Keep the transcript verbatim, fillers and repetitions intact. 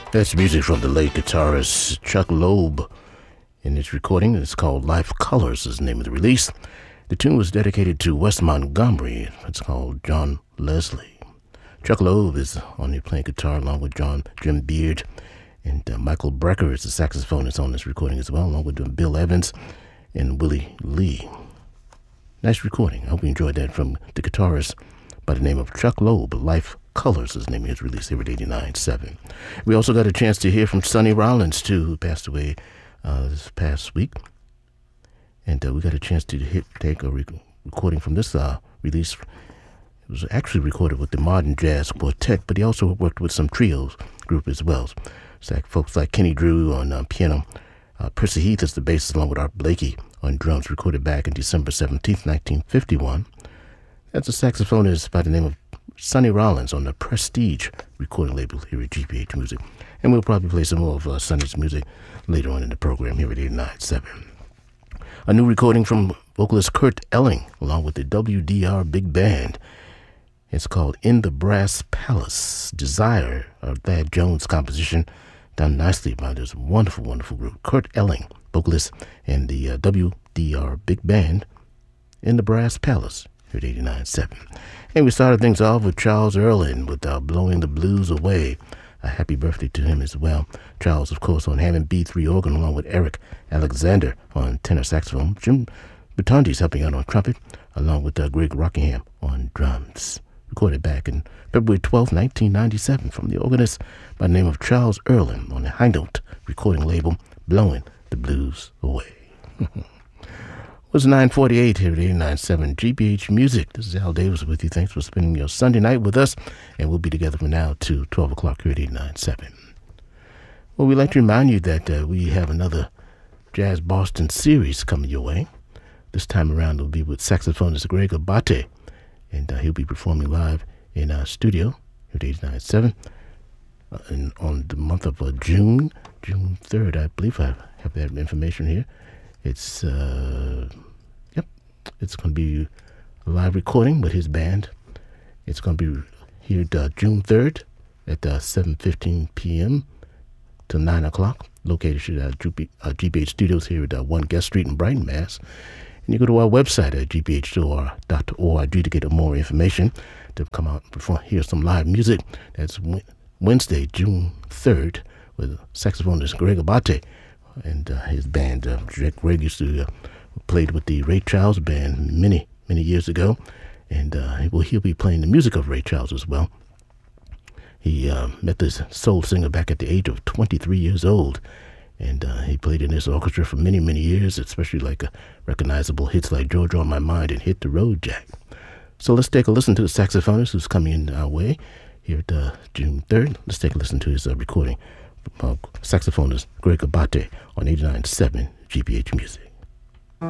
That's music from the late guitarist Chuck Loeb. In its recording, it's called Life Colors is the name of the release. The tune was dedicated to Wes Montgomery. It's called John Leslie. Chuck Loeb is on here playing guitar along with John Jim Beard. And uh, Michael Brecker is the saxophonist on this recording as well, along with uh, Bill Evans and Willie Lee. Nice recording. I hope you enjoyed that from the guitarist by the name of Chuck Loeb. Life Colors is the name of his release here at eighty-nine point seven. We also got a chance to hear from Sonny Rollins, too, who passed away uh, this past week. And uh, we got a chance to hit, take a rec- recording from this uh, release. It was actually recorded with the Modern Jazz Quartet, but he also worked with some trios group as well. So like folks like Kenny Drew on uh, piano. Uh, Percy Heath is the bassist, along with Art Blakey on drums, recorded back in December seventeenth, nineteen fifty-one. That's a saxophonist by the name of Sonny Rollins on the Prestige recording label here at G P H Music. And we'll probably play some more of uh, Sonny's music later on in the program here at eighty-nine point seven. A new recording from vocalist Kurt Elling, along with the W D R Big Band. It's called In the Brass Palace, Desire, a Thad Jones composition, done nicely by this wonderful, wonderful group. Kurt Elling, vocalist, and the uh, W D R Big Band, In the Brass Palace here at eighty-nine point seven. And we started things off with Charles Earland with uh, Blowing the Blues Away. A happy birthday to him as well. Charles, of course, on Hammond B three organ, along with Eric Alexander on tenor saxophone. Jim Batondi's helping out on trumpet, along with uh, Greg Rockingham on drums. Recorded back in February twelfth, nineteen ninety-seven, from the organist by the name of Charles Earland on the High Note recording label, Blowing the Blues Away. It was nine forty-eight here at eighty-nine point seven G B H Music. This is Al Davis with you. Thanks for spending your Sunday night with us. And we'll be together from now to twelve o'clock here at eighty-nine point seven. Well, we'd like to remind you that uh, we have another Jazz Boston series coming your way. This time around, it'll be with saxophonist Greg Abate. And uh, he'll be performing live in our studio here at eighty-nine point seven. Uh, and on the month of uh, June, June third, I believe I have that information here. It's, uh, yep, it's going to be a live recording with his band. It's going to be here uh, June third at uh, seven fifteen p.m. to nine o'clock, located at uh, G B H Studios here at uh, one Guest Street in Brighton, Mass. And you go to our website at g b h dot org to get more information, to come out and perform, hear some live music. That's Wednesday, June third, with saxophonist Greg Abate and uh, his band. Uh, Greg used to uh, played with the Ray Charles band many, many years ago, and uh, well, he'll be playing the music of Ray Charles as well. He uh, met this soul singer back at the age of twenty-three years old, and uh, he played in his orchestra for many, many years, especially like uh, recognizable hits like Georgia on My Mind and Hit the Road Jack. So let's take a listen to the saxophonist who's coming in our way here at uh, June third. Let's take a listen to his uh, recording. Uh, saxophonist Greg Abate on eighty-nine point seven G B H Music.